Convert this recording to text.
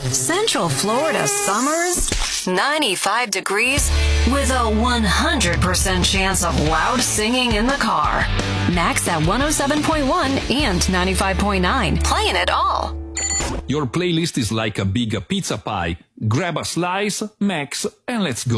Central Florida summers, 95 degrees with a 100% chance of loud singing in the car. Max at 107.1 and 95.9. Playing it all. Your playlist is like a big pizza pie. Grab a slice, Max, and let's go.